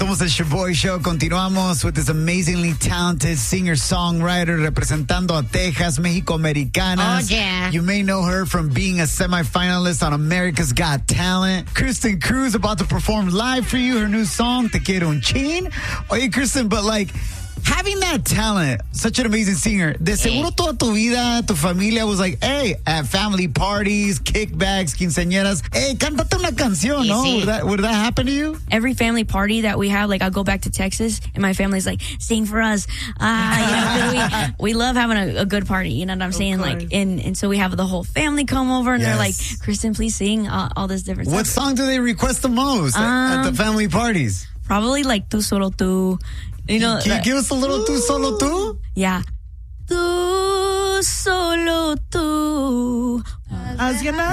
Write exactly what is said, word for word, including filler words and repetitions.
Somos el Shaboy Show. Continuamos with this amazingly talented singer-songwriter representando a Texas, Mexico-Americanas. Oh, yeah. You may know her from being a semifinalist on America's Got Talent. Kristen Cruz about to perform live for you her new song, Te Quiero Un Chin. Oye, Kristen, but like, having that talent, such an amazing singer, de seguro toda tu vida, tu familia was like, hey, at family parties, kickbacks, quinceañeras, hey, cántate una canción, no? Would that, would that happen to you? Every family party that we have, like I'll go back to Texas and my family's like, sing for us. Ah, you know, 'cause we, we love having a, a good party, you know what I'm saying? Like, and, and so we have the whole family come over and Yes. they're like, Kristen, please sing all, all this different What stuff. song do they request the most Um, at, at the family parties? Probably like Tu Solo Tu. You know, Can you that- give us a little Tu Solo Tu? Yeah. Tu solo tú. I was gonna